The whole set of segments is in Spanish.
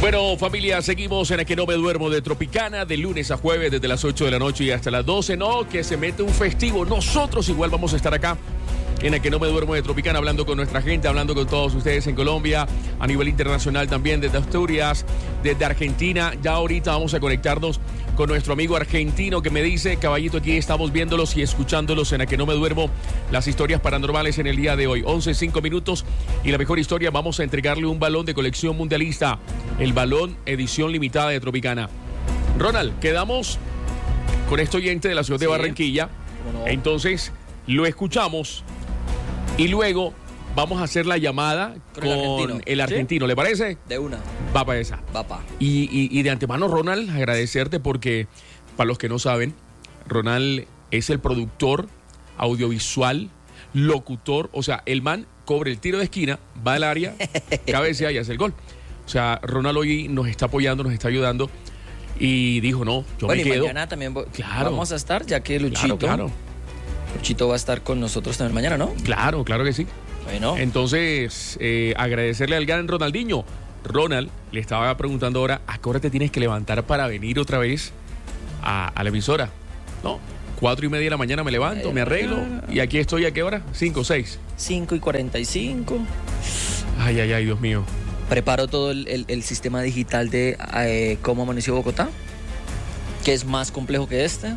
Bueno, familia, seguimos en el que no me duermo de Tropicana, de lunes a jueves, desde las 8 de la noche y hasta las 12. No, que se mete un festivo. Nosotros igual vamos a estar acá en el que no me duermo de Tropicana, hablando con nuestra gente, hablando con todos ustedes en Colombia, a nivel internacional también, desde Asturias, desde Argentina. Ya ahorita vamos a conectarnos con nuestro amigo argentino que me dice: caballito, aquí estamos viéndolos y escuchándolos en el que no me duermo, las historias paranormales en el día de hoy. 11:05 minutos y la mejor historia, vamos a entregarle un balón de colección mundialista, el balón edición limitada de Tropicana. Ronald, quedamos con este oyente de la ciudad de Barranquilla. ¿Cómo no? Entonces lo escuchamos y luego vamos a hacer la llamada con el argentino. ¿Sí? ¿Le parece? De una. Va para esa. Va pa. Y de antemano, Ronald, agradecerte porque, para los que no saben, Ronald es el productor audiovisual, locutor. O sea, el man cobra el tiro de esquina, va al área, cabecea y hace el gol. O sea, Ronald hoy nos está apoyando, nos está ayudando. Y dijo: no, yo me quedo. Y mañana también Claro. vamos a estar, ya que Luchito. Claro. Luchito va a estar con nosotros también mañana, ¿no? Claro que sí. Bueno. Entonces, agradecerle al gran Ronaldinho. Ronald, le estaba preguntando ahora: ¿a qué hora te tienes que levantar para venir otra vez a la emisora? No, 4:30 de la mañana me levanto, me arreglo y aquí estoy. ¿A qué hora? 5 o 6. 5:45. Ay, Dios mío. Preparo todo el sistema digital de cómo amaneció Bogotá, que es más complejo que este.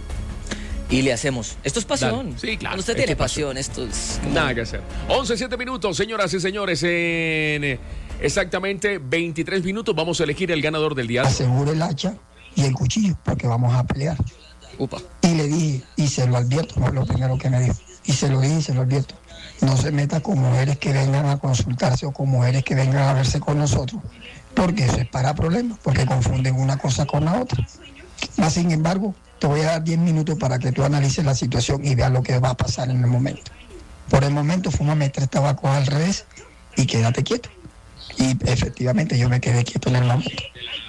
Y le hacemos. Esto es pasión. Dale. Sí, claro. Cuando usted tiene pasión, esto es como... Nada que hacer. 11:07 minutos, señoras y señores. En exactamente 23 minutos vamos a elegir el ganador del día. Asegure el hacha y el cuchillo porque vamos a pelear. Upa. Y le dije, y se lo advierto, fue lo primero que me dijo. Y se lo dije y se lo advierto. No se meta con mujeres que vengan a consultarse o con mujeres que vengan a verse con nosotros, porque eso es para problemas, porque confunden una cosa con la otra. Más sin embargo, te voy a dar 10 minutos para que tú analices la situación y veas lo que va a pasar en el momento. Por el momento, fúmame 3 tabacos al revés y quédate quieto. Y efectivamente yo me quedé quieto en el momento.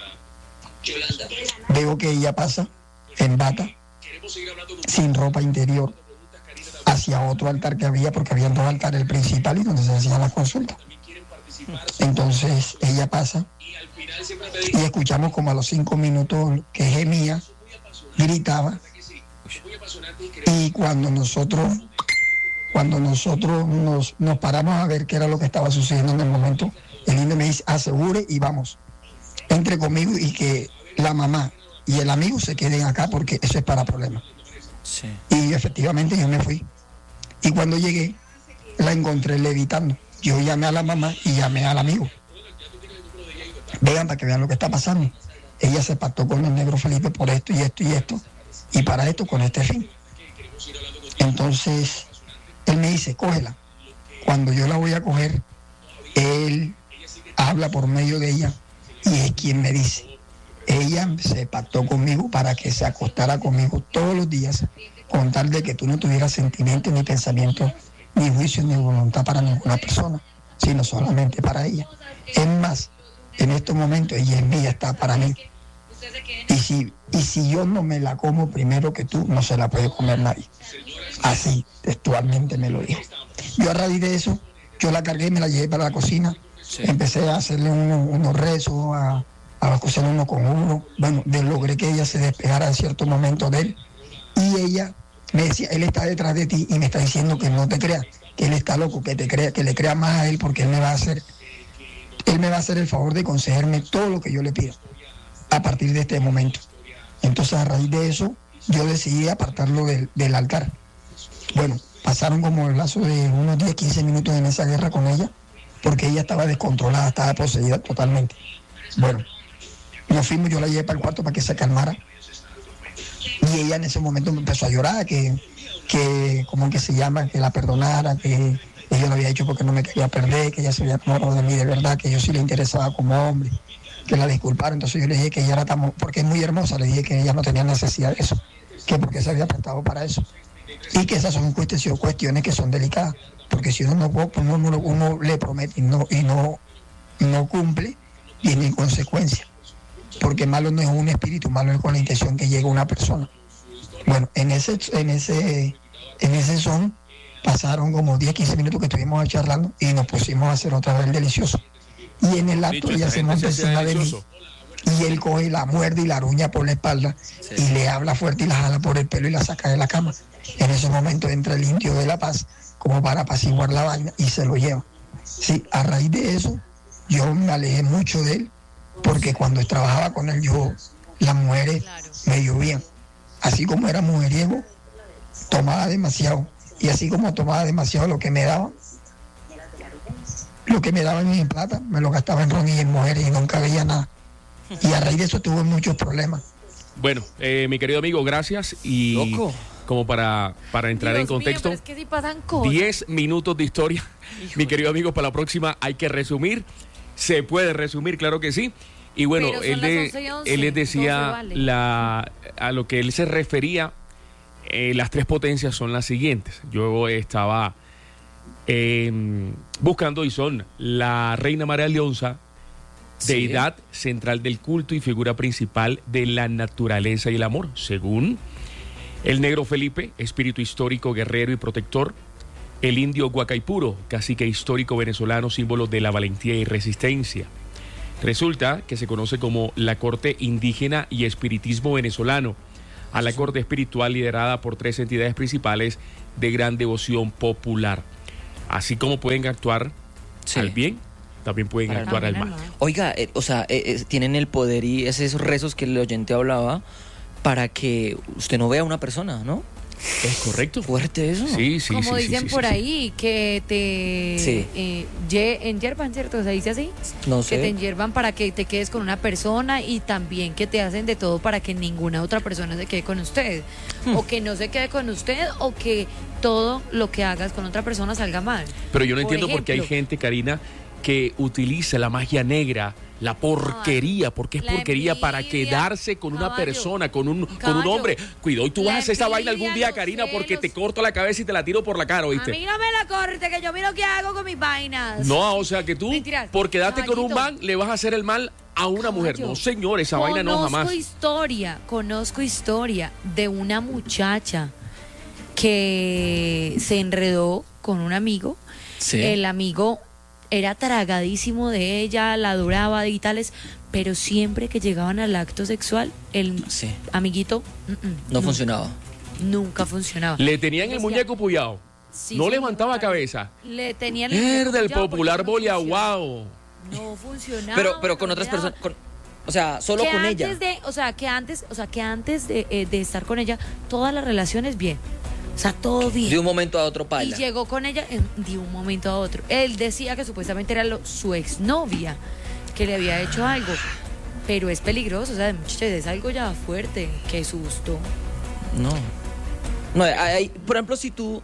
Veo que ella pasa en bata, sin ropa interior, hacia otro altar que había, porque había 2 altares, el principal y donde se hacía la consulta. Entonces ella pasa y escuchamos como a los 5 minutos que gemía, gritaba, y cuando nosotros nos paramos a ver qué era lo que estaba sucediendo en el momento, el indio me dice: asegure y vamos, entre conmigo y que la mamá y el amigo se queden acá porque eso es para problemas. Sí. Y efectivamente yo me fui, y cuando llegué la encontré levitando. Yo llamé a la mamá y llamé al amigo: vengan para que vean lo que está pasando. Ella se pactó con el negro Felipe por esto y esto y esto, y para esto con este fin. Entonces él me dice: cógela. Cuando yo la voy a coger, él habla por medio de ella y es quien me dice: ella se pactó conmigo para que se acostara conmigo todos los días, con tal de que tú no tuvieras sentimientos ni pensamientos, ni juicio, ni voluntad para ninguna persona, sino solamente para ella. Es más, en estos momentos ella es mía, está para mí. Y si yo no me la como primero que tú, no se la puede comer nadie. Así, textualmente me lo dijo. Yo a raíz de eso, yo la cargué, me la llevé para la cocina, sí. Empecé a hacerle unos rezos, a coser uno con uno. Bueno, logré que ella se despegara en cierto momento de él. Y ella me decía: él está detrás de ti y me está diciendo que no te creas, que él está loco, que te crea, que le crea más a él, porque él me va a hacer el favor de concederme todo lo que yo le pido a partir de este momento. Entonces, a raíz de eso, yo decidí apartarlo del altar. Bueno, pasaron como el lazo de unos 10, 15 minutos en esa guerra con ella, porque ella estaba descontrolada, estaba poseída totalmente. Bueno, nos fuimos, yo la llevé para el cuarto para que se calmara. Y ella en ese momento me empezó a llorar, que ¿cómo que se llama? Que la perdonara, que ella lo había hecho porque no me quería perder, que ella se había enamorado de mí de verdad, que yo sí le interesaba como hombre, que la disculpara. Entonces yo le dije que ella era tan, porque es muy hermosa, le dije que ella no tenía necesidad de eso, que porque se había prestado para eso. Y que esas son cuestiones que son delicadas, porque si uno le promete y no cumple, tiene consecuencias. Porque malo no es un espíritu, malo es con la intención que llegue una persona. Bueno, en ese son pasaron como 10, 15 minutos que estuvimos charlando y nos pusimos a hacer otra vez el delicioso. Y en el acto Dicho, ella esta se gente monta se hace encima de mí. delicioso. Y él coge la muerde y la aruña por la espalda y le habla fuerte y la jala por el pelo y la saca de la cama. En ese momento entra el indio de La Paz como para apaciguar la vaina y se lo lleva. Sí, a raíz de eso yo me alejé mucho de él porque cuando trabajaba con él las mujeres me llovían. Así como era mujeriego, tomaba demasiado. Y así como tomaba demasiado lo que me daban en mi plata, me lo gastaba en ron y en mujeres y nunca veía nada. Y a raíz de eso tuve muchos problemas. Bueno, mi querido amigo, gracias. Y Loco. como para entrar en contexto, Mío, pero es que sí pasan cosas. 10 minutos de historia. Mi querido amigo, para la próxima hay que resumir. Se puede resumir, claro que sí. Y bueno, Pero son las 11 y 11, él les decía 12 vale. a lo que él se refería, las tres potencias son las siguientes. Yo estaba buscando y son la Reina María Leonza, Sí. deidad central del culto y figura principal de la naturaleza y el amor, según el negro Felipe, espíritu histórico, guerrero y protector; el indio Guacaipuro, cacique histórico venezolano, símbolo de la valentía y resistencia. Resulta que se conoce como la corte indígena y espiritismo venezolano, a la corte espiritual liderada por tres entidades principales de gran devoción popular. Así como pueden actuar Sí. al bien, también pueden Para el actuar al mal. mal. Oiga, tienen el poder y esos rezos que el oyente hablaba para que usted no vea a una persona, ¿no? ¿Es correcto? Fuerte eso. Sí, sí, Como sí, dicen sí, por sí, sí. ahí, que te Sí. enyerban, ¿cierto? ¿Se dice así? No Que te sé. enyerban para que te quedes con una persona y también que te hacen de todo para que ninguna otra persona se quede con usted. O que no se quede con usted o que todo lo que hagas con otra persona salga mal. Pero yo no Por entiendo por qué hay ejemplo, gente, Karina, que utiliza la magia negra, la porquería, porque es la porquería para envidia, quedarse con una caballo, persona, con un caballo. hombre. Cuidado, y tú vas La a hacer esa vaina envidia, algún día, los Karina, porque te celos. corto la cabeza y te la tiro por la cara, A ¿oíste? mí no me la corte, que yo miro qué hago con mis vainas. No, o sea que tú, Mentiras. por quedarte con un Caballito. man, le vas a hacer el mal a una mujer. Caballo. No, señor, esa vaina no jamás. Conozco historia de una muchacha que se enredó con un amigo. Sí. El amigo era tragadísimo de ella, la adoraba y tales, pero siempre que llegaban al acto sexual, el Sí. amiguito No funcionaba. nunca funcionaba. Le tenían el Decía, muñeco puyado. sí, No señora, levantaba cabeza. Le tenían el muñeco Es del puyado porque popular no funcionaba. boleaguao. No funcionaba. Pero con no otras le daba. personas, o sea, solo con ella. Que antes de estar con ella, todas las relaciones bien. O sea, todo bien. De un momento a otro Y paila. llegó con ella de un momento a otro. Él decía que supuestamente era su exnovia que le había hecho algo. Pero es peligroso, o sea, muchachos, es algo ya fuerte. Qué susto. No. No, por ejemplo, si tú,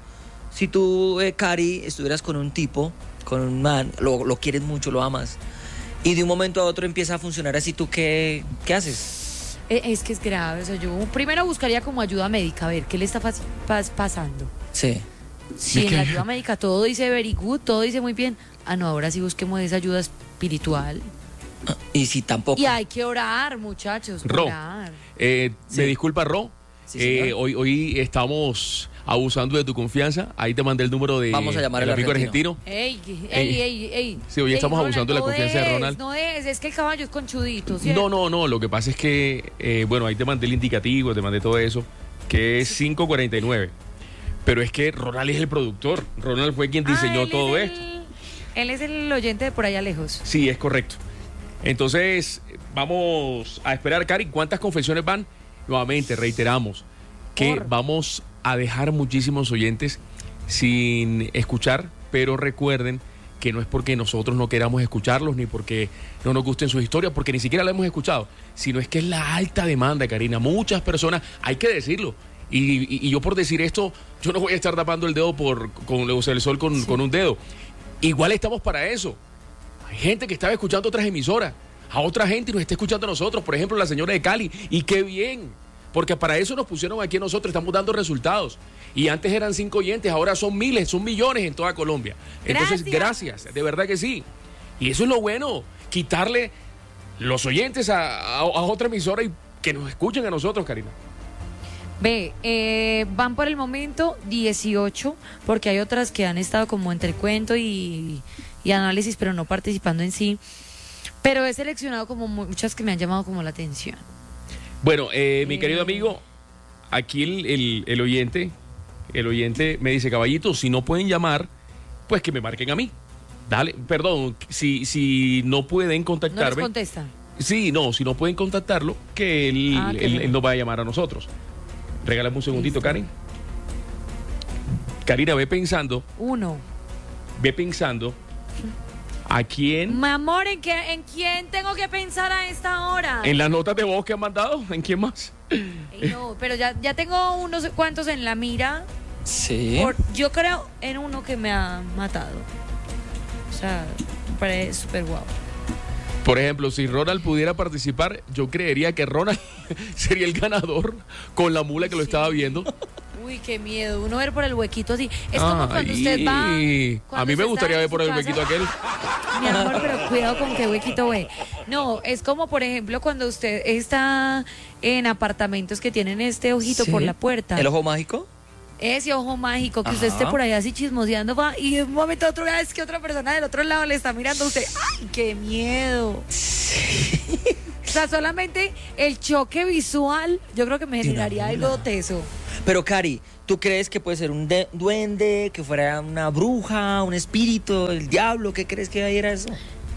Cari, estuvieras con un tipo, con un man, lo quieres mucho, lo amas, y de un momento a otro empieza a funcionar así, ¿tú qué haces? Es que es grave. O sea, yo primero buscaría como ayuda médica, a ver qué le está pasando. Sí. Si en la ayuda médica todo dice very good, todo dice muy bien. Ah, no, ahora sí busquemos esa ayuda espiritual. Y si tampoco. Y hay que orar, muchachos. Ro, Orar. me Sí. disculpa, Ro. Sí, señor. Hoy estamos abusando de tu confianza. Ahí te mandé el número de Vamos a llamar el al amigo argentino. argentino. Ey. Sí, hoy estamos abusando de la confianza de Ronald. No es que el caballo es conchudito, ¿cierto? No, lo que pasa es que, bueno, ahí te mandé el indicativo, te mandé todo eso, que es 549. Pero es que Ronald es el productor. Ronald fue quien diseñó él todo es esto. Él es el oyente de por allá lejos. Sí, es correcto. Entonces, vamos a esperar, Cari, ¿cuántas confesiones van? Nuevamente, reiteramos que vamos a dejar muchísimos oyentes sin escuchar, pero recuerden que no es porque nosotros no queramos escucharlos, ni porque no nos gusten sus historias, porque ni siquiera la hemos escuchado, sino es que es la alta demanda, Karina. Muchas personas, hay que decirlo, y yo por decir esto, yo no voy a estar tapando el dedo el sol con un dedo. Igual estamos para eso. Hay gente que estaba escuchando otras emisoras, a otra gente y nos está escuchando a nosotros, por ejemplo la señora de Cali, y qué bien, porque para eso nos pusieron aquí a nosotros, estamos dando resultados. Y antes eran 5 oyentes, ahora son miles, son millones en toda Colombia. Entonces, gracias, de verdad que sí. Y eso es lo bueno, quitarle los oyentes a otra emisora y que nos escuchen a nosotros, Karina. Van por el momento 18, porque hay otras que han estado como entre cuento y análisis, pero no participando en sí. Pero he seleccionado como muchas que me han llamado como la atención. Bueno, mi querido amigo, aquí el oyente me dice, caballito, si no pueden llamar, pues que me marquen a mí. Dale, perdón, si no pueden ¿No contactarme. les contesta? Sí, no, si no pueden contactarlo, que él nos va a llamar a nosotros. Regálame un segundito, Listo. Karen. Karina, ve pensando a quién. Mi amor, ¿en quién tengo que pensar a esta hora? En las notas de voz que han mandado, ¿en quién más? Ey, no, pero ya tengo unos cuantos en la mira. Sí. Yo creo en uno que me ha matado. O sea, me parece súper guau. Por ejemplo, si Ronald pudiera participar, yo creería que Ronald sería el ganador con la mula que lo estaba viendo. Uy, qué miedo. Uno ver por el huequito así. Es como cuando usted va. A mí me gustaría ver por el huequito aquel. Mi amor, pero cuidado con qué huequito ve. No, es como, por ejemplo, cuando usted está en apartamentos que tienen este ojito Sí. por la puerta. ¿El ojo mágico? Ese ojo mágico, que usted Ajá. esté por ahí así chismoseando va, y de un momento a otro es que otra persona del otro lado le está mirando a usted. ¡Ay, qué miedo! O sea, solamente el choque visual, yo creo que me generaría algo teso. Pero, Cari, ¿tú crees que puede ser un duende, que fuera una bruja, un espíritu, el diablo? ¿Qué crees que ahí era eso?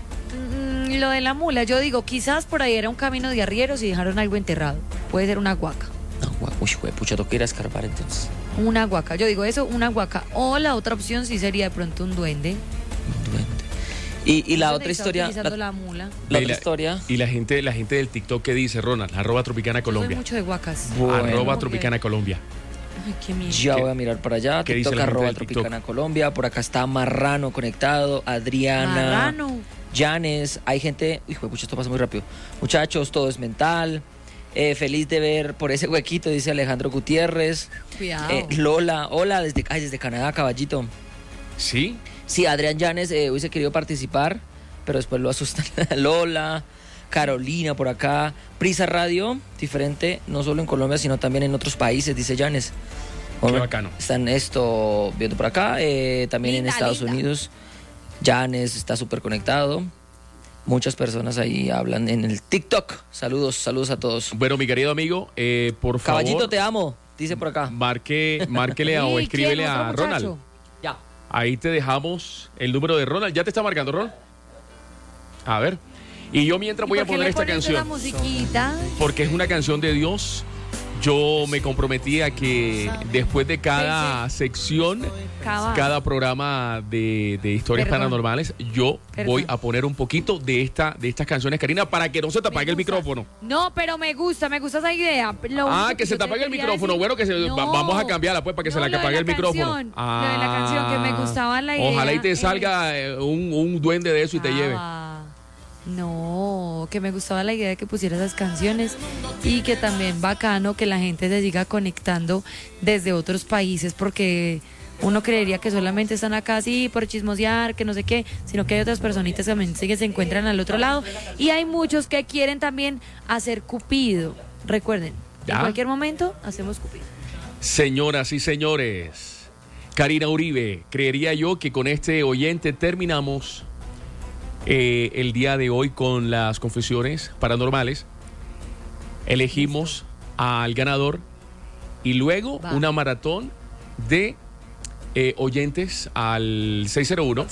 Lo de la mula, yo digo, quizás por ahí era un camino de arrieros y dejaron algo enterrado. Puede ser una huaca. Uy, pucha, tengo que ir a escarbar entonces. Una huaca, yo digo eso, una huaca. O la otra opción sí sería de pronto un duende. Un duende. Y la Un otra duende que está historia. utilizando la mula. La otra historia. Y la gente del TikTok que dice, Ronald, @Tropicana Yo soy Colombia. mucho de huacas. Bueno. @Tropicana Colombia. Ay, qué miedo. Ya voy a mirar para allá. qué dice TikTok la gente del @Tropicana Colombia. Por acá está Marrano conectado. Adriana. Marrano. Janes. Hay gente. Hijo de pucha, esto pasa muy rápido. Muchachos, todo es mental. Feliz de ver por ese huequito, dice Alejandro Gutiérrez. Cuidado. Lola, hola, desde Canadá, caballito. ¿Sí? Sí, Adrián Llanes hubiese querido participar, pero después lo asustan. Lola, Carolina por acá. Prisa Radio, diferente, no solo en Colombia, sino también en otros países, dice Llanes. Qué bacano. Están viendo por acá, también en Linda, Estados linda. Unidos. Llanes está súper conectado. Muchas personas ahí hablan en el TikTok. Saludos a todos. Bueno, mi querido amigo, por favor. Caballito, te amo, dice por acá. Márquele o Sí, escríbele ¿quién? a ¿Otro Ronald. muchacho? Ya. Ahí te dejamos el número de Ronald. ¿Ya te está marcando, Ronald? A ver. Y yo mientras voy a ¿Por qué poner le esta pones esa canción. musiquita? Porque es una canción de Dios. Yo me comprometí a que después de cada sección, Cabal. cada programa de historias Perdón. paranormales, yo Perdón. voy a poner un poquito de estas canciones, Karina, para que no se te apague el Me gusta. micrófono. No, pero me gusta esa idea. Lo único Que se yo te apague el quería micrófono. decir- Bueno, que No. vamos a cambiarla pues para que se No, le lo de apague la el micrófono. canción, lo de la canción, que me gustaba la idea. Ojalá y te salga un duende de eso y te lleve. No, que me gustaba la idea de que pusiera esas canciones y que también bacano que la gente se siga conectando desde otros países, porque uno creería que solamente están acá así por chismosear, que no sé qué, sino que hay otras personitas que también se encuentran al otro lado y hay muchos que quieren también hacer Cupido. Recuerden, ¿Ya? en cualquier momento hacemos Cupido. Señoras y señores, Karina Uribe, creería yo que con este oyente terminamos el día de hoy con las confesiones paranormales. Elegimos al ganador y luego Va. una maratón de oyentes al 601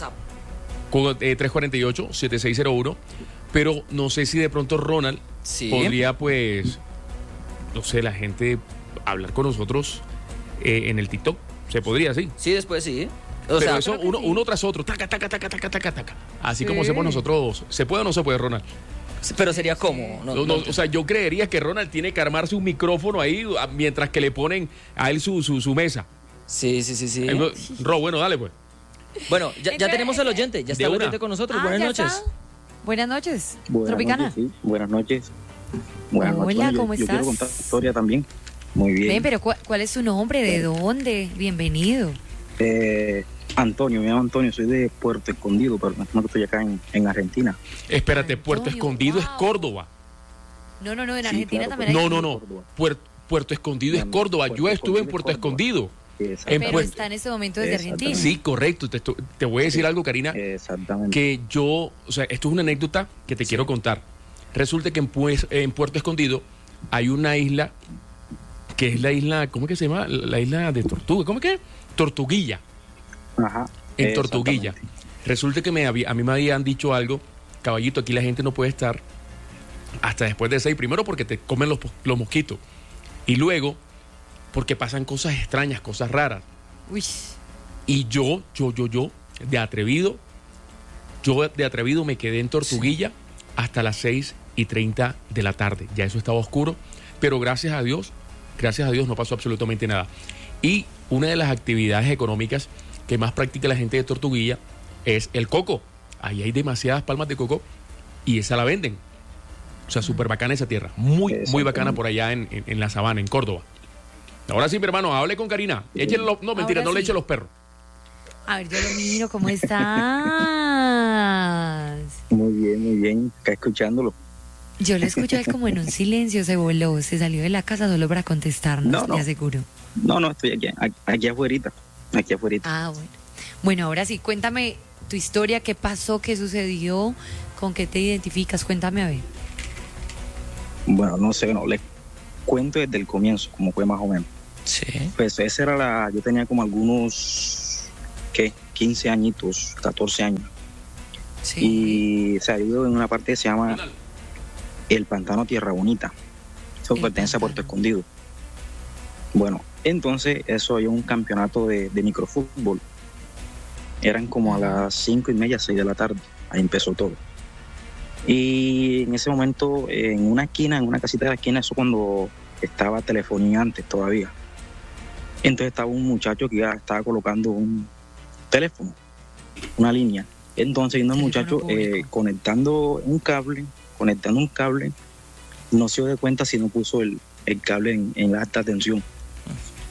348-7601. Pero no sé si de pronto Ronald Sí. podría, pues, no sé, la gente hablar con nosotros en el TikTok. Se podría, sí. Sí, después sí. O Pero sea, eso creo que uno, sí. uno tras otro, taca, taca, taca, taca, taca, taca. Así como Sí. hacemos nosotros. ¿Se puede o no se puede, Ronald? pero sería como. O sea, yo creería que Ronald tiene que armarse un micrófono ahí mientras que le ponen a él su mesa. Sí. Ro, bueno, dale pues. Bueno, ya tenemos al oyente. Ya está De el una. oyente con nosotros. Ah, Buenas ¿ya noches. está? Buenas noches, Buenas Tropicana. noches, sí. Buenas noches. Buenas Hola, noches. Bueno, ¿cómo yo estás? quiero contar la historia también. Muy bien. Ven, pero ¿cuál es su nombre? ¿De dónde? Bienvenido. Antonio, me llamo Antonio, soy de Puerto Escondido, pero no estoy acá en Argentina. Espérate, Puerto Antonio, Escondido es wow. Córdoba. No, en Sí, Argentina claro, también hay. No. Córdoba. Puerto Escondido es No, Córdoba. Yo Puerto estuve en Escondido es Puerto Córdoba. Escondido. Pero está en este momento desde Argentina. Sí, correcto. Te voy a decir algo, Karina. Exactamente. Que yo, o sea, esto es una anécdota que te quiero contar. Resulta que en Puerto Escondido hay una isla que es la isla, ¿cómo es que se llama? La isla de Tortuga. ¿Cómo es que? Tortuguilla. Ajá. En Tortuguilla. Resulta que a mí me habían dicho algo, caballito, aquí la gente no puede estar hasta después de 6. Primero porque te comen los mosquitos. Y luego porque pasan cosas extrañas, cosas raras. Uy. Y yo, de atrevido me quedé en Tortuguilla hasta las 6:30 de la tarde. Ya eso estaba oscuro, pero gracias a Dios no pasó absolutamente nada. Y una de las actividades económicas que más practica la gente de Tortuguilla es el coco. Ahí hay demasiadas palmas de coco y esa la venden. O sea, súper bacana esa tierra. Muy bacana por allá en la sabana, en Córdoba. Ahora sí, mi hermano, hable con Karina. No, mentira, no le eche los perros. A ver, yo lo miro, ¿cómo estás? Muy bien, acá escuchándolo. Yo lo escucho a él como en un silencio, se voló, se salió de la casa solo para contestarnos, te aseguro. No, estoy aquí afuera. Ah, bueno. Bueno, ahora sí, cuéntame tu historia, qué pasó, qué sucedió, con qué te identificas, cuéntame a ver. Bueno, no sé, les cuento desde el comienzo, como fue más o menos. Sí. Pues esa era yo tenía como algunos, 15 añitos, 14 años. Sí. Y se ha ido en una parte que se llama el Pantano Tierra Bonita. Eso pertenece a Puerto Escondido. Bueno, entonces eso hay un campeonato de microfútbol. Eran como a las 5:30, 6 de la tarde. Ahí empezó todo. Y en ese momento, en una casita de la esquina, eso cuando estaba telefonía antes todavía. Entonces estaba un muchacho que ya estaba colocando un teléfono, una línea. Entonces vino el muchacho conectando un cable, no se dio de cuenta si no puso el cable en la alta tensión.